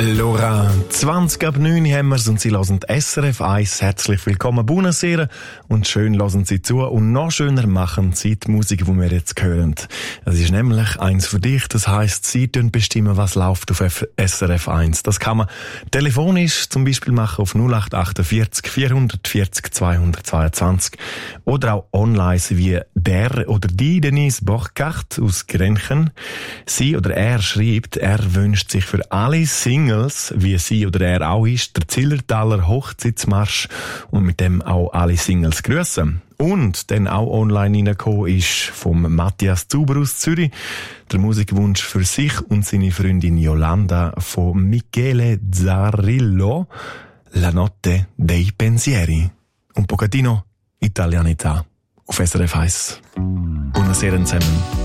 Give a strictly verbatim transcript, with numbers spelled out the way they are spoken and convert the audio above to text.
Laura, zwanzig ab neun haben wir's und Sie hören S R F eins. Herzlich willkommen, Buonasera und schön hören Sie zu und noch schöner machen Sie die Musik, die wir jetzt hören. Es ist nämlich eins für dich, das heisst, Sie können bestimmen, was läuft auf S R F eins. Das kann man telefonisch zum Beispiel machen auf null acht achtundvierzig vierhundertvierzig zweihundertzweiundzwanzig oder auch online wie der oder die Denise Borchardt aus Grenchen. Sie oder er schreibt, er wünscht sich für alle Singles, wie sie oder er auch ist, der Zillertaler Hochzeitsmarsch und mit dem auch alle Singles grüßen. Und dann auch online reingekommen ist vom Matthias Zuber aus Zürich der Musikwunsch für sich und seine Freundin Yolanda von Michele Zarrillo, La notte dei pensieri. Un pochettino Italianità auf S R F eins. Buonasera zusammen.